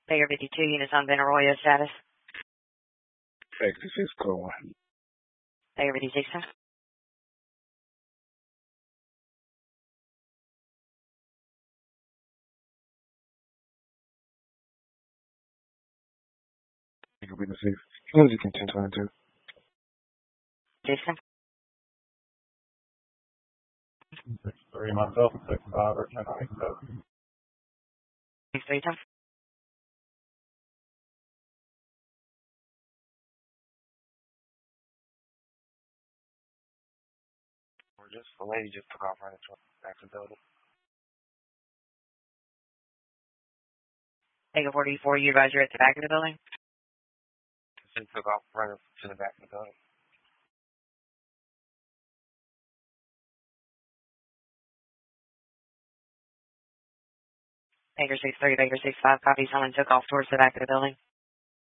Baker 52, units on Benaroya status. Baker 56, code 1. Baker 56, sir. Baker 56, music in 1022. 6, 3 myself, 6-5 or 1097. 3 times. The lady just took off right into back to the building. Baker 44, you advise you're at the back of the building. She took off right to the back of the building. Baker 63, Baker 65, copy. Someone took off towards the back of the building.